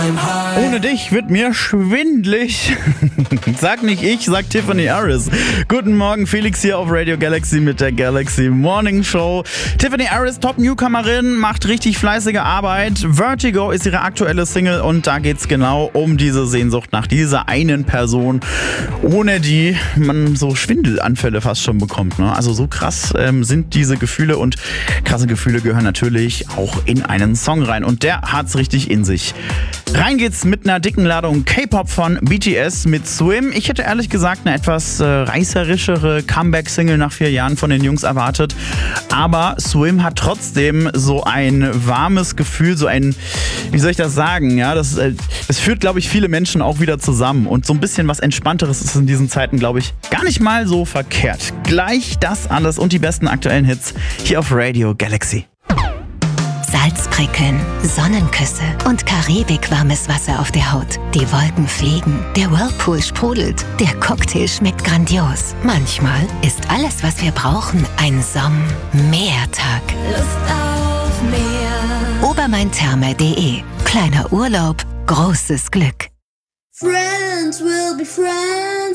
Ohne dich wird mir schwindlig. Sag nicht ich, sag Tiffany Harris. Guten Morgen, Felix hier auf Radio Galaxy mit der Galaxy Morning Show. Tiffany Harris, Top-Newcomerin, macht richtig fleißige Arbeit. Vertigo ist ihre aktuelle Single und da geht's genau um diese Sehnsucht nach dieser einen Person, ohne die man so Schwindelanfälle fast schon bekommt. Ne? Also so krass sind diese Gefühle und krasse Gefühle gehören natürlich auch in einen Song rein und der hat's richtig in sich. Rein geht's mit einer dicken Ladung K-Pop von BTS mit Swim. Ich hätte ehrlich gesagt eine etwas reißerischere Comeback-Single nach 4 Jahren von den Jungs erwartet. Aber Swim hat trotzdem so ein warmes Gefühl, so ein, wie soll ich das sagen? Ja, das führt, glaube ich, viele Menschen auch wieder zusammen. Und so ein bisschen was Entspannteres ist in diesen Zeiten, glaube ich, gar nicht mal so verkehrt. Gleich das alles und die besten aktuellen Hits hier auf Radio Galaxy. Salzprickeln, Sonnenküsse und karibikwarmes Wasser auf der Haut. Die Wolken fliegen, der Whirlpool sprudelt, der Cocktail schmeckt grandios. Manchmal ist alles, was wir brauchen, ein Meertag. Lust auf Meer. Obermaintherme.de. Kleiner Urlaub, großes Glück. Friends will be friends.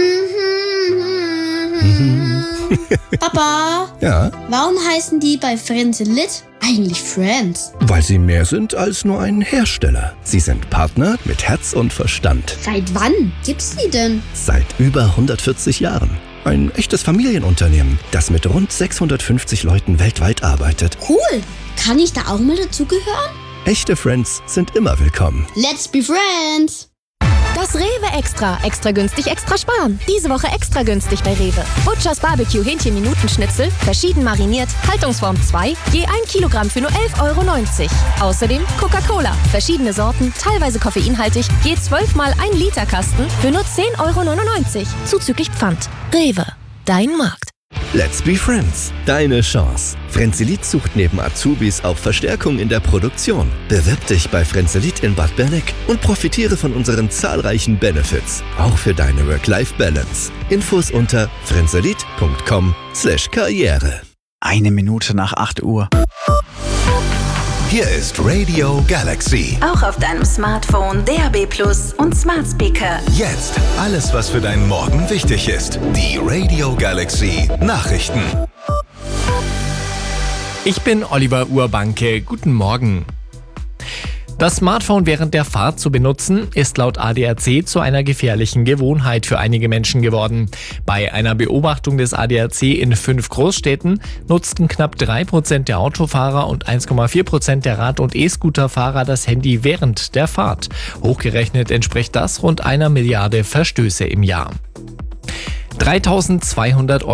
Papa, Ja, warum heißen die bei Frenzelit eigentlich Friends? weil sie mehr sind als nur ein Hersteller. Sie sind Partner mit Herz und Verstand. Seit wann gibt's die denn? Seit über 140 Jahren. Ein echtes Familienunternehmen, das mit rund 650 Leuten weltweit arbeitet. Cool. Kann ich da auch mal dazugehören? Echte Friends sind immer willkommen. Let's be friends. Das Rewe Extra. Extra günstig, extra sparen. Diese Woche extra günstig bei Rewe. Butchers Barbecue Hähnchen-Minutenschnitzel, verschieden mariniert, Haltungsform 2, je 1 Kilogramm für nur 11,90 €. Außerdem Coca-Cola, verschiedene Sorten, teilweise koffeinhaltig, je 12 mal 1 Liter Kasten für nur 10,99 €. Zuzüglich Pfand. Rewe, dein Markt. Let's be friends. Deine Chance. Frenzelit sucht neben Azubis auch Verstärkung in der Produktion. Bewirb dich bei Frenzelit in Bad Berneck und profitiere von unseren zahlreichen Benefits. Auch für deine Work-Life-Balance. Infos unter frenzelit.com/karriere. 1 Minute nach 8 Uhr. Hier ist Radio Galaxy. Auch auf deinem Smartphone, DAB+ und Smart Speaker. Jetzt alles, was für deinen Morgen wichtig ist. Die Radio Galaxy Nachrichten. Ich bin Oliver Urbanke. Guten Morgen. Das Smartphone während der Fahrt zu benutzen, ist laut ADAC zu einer gefährlichen Gewohnheit für einige Menschen geworden. Bei einer Beobachtung des ADAC in 5 Großstädten nutzten knapp 3% der Autofahrer und 1,4% der Rad- und E-Scooter-Fahrer das Handy während der Fahrt. Hochgerechnet entspricht das rund 1 Milliarde Verstöße im Jahr. 3.200 €